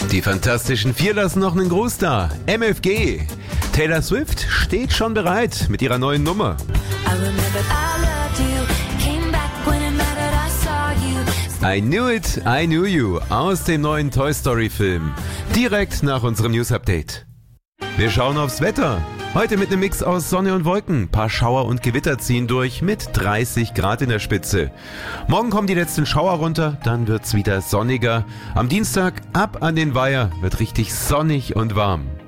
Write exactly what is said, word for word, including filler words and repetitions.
Die Fantastischen Vier lassen noch einen Gruß da. M F G. Taylor Swift steht schon bereit mit ihrer neuen Nummer. I Knew It, I Knew You aus dem neuen Toy Story Film. Direkt nach unserem News Update. Wir schauen aufs Wetter. Heute mit einem Mix aus Sonne und Wolken. Ein paar Schauer und Gewitter ziehen durch mit dreißig Grad in der Spitze. Morgen kommen die letzten Schauer runter, dann wird's wieder sonniger. Am Dienstag ab an den Weiher wird richtig sonnig und warm.